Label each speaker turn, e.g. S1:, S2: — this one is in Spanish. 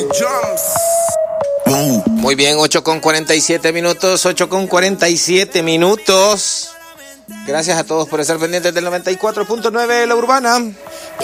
S1: Muy bien, 8:47, 8:47. Gracias a todos por estar pendientes del 94.9 de La Urbana.